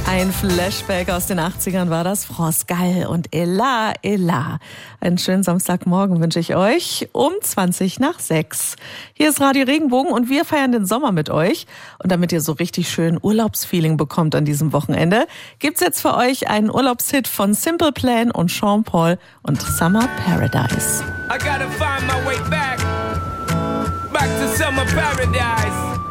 Ein Flashback aus den 80ern war das. France Gall und Ella, Ella. Einen schönen Samstagmorgen wünsche ich euch um 6:20. Hier ist Radio Regenbogen und wir feiern den Sommer mit euch. Und damit ihr so richtig schön Urlaubsfeeling bekommt an diesem Wochenende, gibt's jetzt für euch einen Urlaubshit von Simple Plan und Sean Paul und Summer Paradise. I gotta find my way back to summer paradise.